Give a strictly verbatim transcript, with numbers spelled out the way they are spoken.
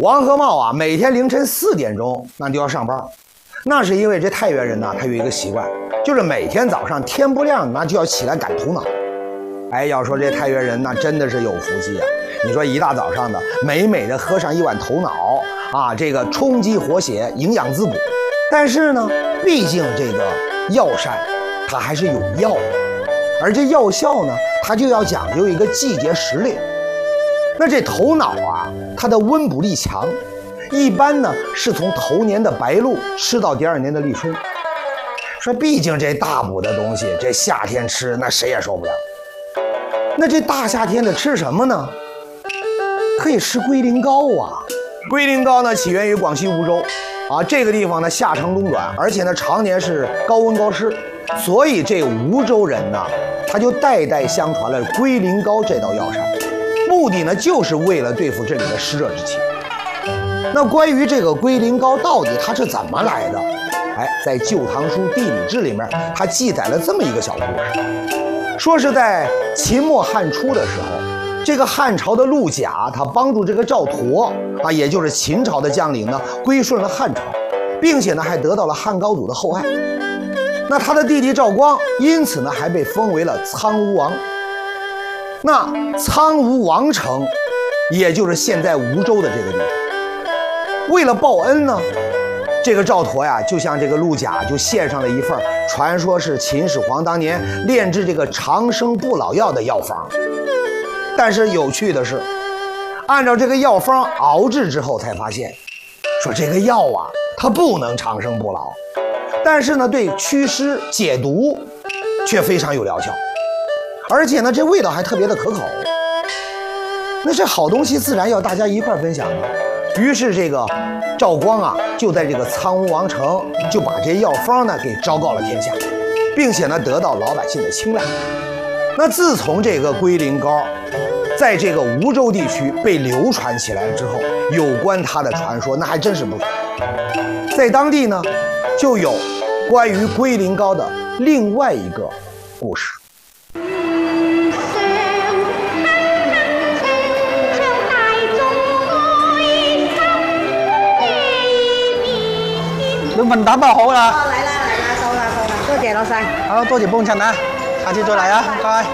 王和茂啊，每天凌晨四点钟那就要上班，那是因为这太原人呢，他有一个习惯，就是每天早上天不亮那就要起来赶头脑。哎，要说这太原人那真的是有福气啊！你说一大早上的，美美的喝上一碗头脑啊，这个充饥活血，营养滋补。但是呢，毕竟这个药膳它还是有药的，而这药效呢，它就要讲究一个季节时令。那这头脑啊，它的温补力强，一般呢是从头年的白露吃到第二年的立春。说毕竟这大补的东西，这夏天吃那谁也受不了。那这大夏天的吃什么呢？可以吃龟苓膏啊。龟苓膏呢起源于广西梧州啊，这个地方呢夏长冬短，而且呢常年是高温高湿，所以这梧州人呢他就代代相传了龟苓膏这道药膳，目的呢就是为了对付这里的湿热之气。那关于这个龟苓膏到底它是怎么来的？哎，在《旧唐书地理志》里面，它记载了这么一个小故事，说是在秦末汉初的时候，这个汉朝的陆贾他帮助这个赵佗啊，也就是秦朝的将领呢，归顺了汉朝，并且呢还得到了汉高祖的厚爱。那他的弟弟赵光因此呢还被封为了苍梧王。那苍梧王城，也就是现在梧州的这个地方。为了报恩呢，这个赵佗呀，就向这个陆贾就献上了一份传说是秦始皇当年炼制这个长生不老药的药方。但是有趣的是，按照这个药方熬制之后，才发现，说这个药啊，它不能长生不老，但是呢，对祛湿解毒却非常有疗效，而且呢，这味道还特别的可口。那这好东西自然要大家一块分享啊。于是这个赵光啊，就在这个苍梧王城就把这药方呢给昭告了天下，并且呢得到老百姓的青睐。那自从这个龟苓膏在这个梧州地区被流传起来了之后，有关它的传说那还真是不少。在当地呢，就有关于龟苓膏的另外一个故事。 你問打包好啦。 哦，嚟啦嚟啦，到啦到啦，多謝老細。 好，多謝幫襯啊，下次再嚟啊，唔該。